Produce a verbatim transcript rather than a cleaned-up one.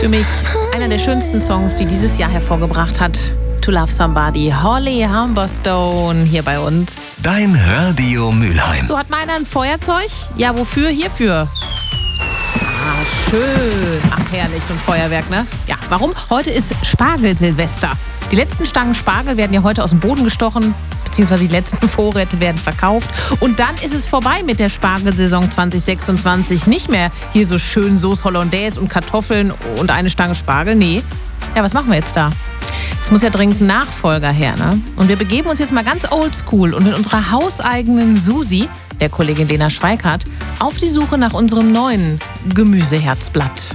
Für mich einer der schönsten Songs, die dieses Jahr hervorgebracht hat. To Love Somebody, Holly Humberstone hier bei uns. Dein Radio Mülheim. So, hat meiner ein Feuerzeug? Ja, wofür? Hierfür. Ah, schön. Ach, herrlich, so ein Feuerwerk, ne? Ja, warum? Heute ist Spargel-Silvester. Die letzten Stangen Spargel werden ja heute aus dem Boden gestochen, beziehungsweise die letzten Vorräte werden verkauft. Und dann ist es vorbei mit der Spargelsaison zwanzig sechsundzwanzig. Nicht mehr hier so schön Sauce Hollandaise und Kartoffeln und eine Stange Spargel. Nee. Ja, was machen wir jetzt da? Es muss ja dringend ein Nachfolger her, ne? Und wir begeben uns jetzt mal ganz oldschool und mit unserer hauseigenen Susi, der Kollegin Lena Schweikart, auf die Suche nach unserem neuen Gemüseherzblatt.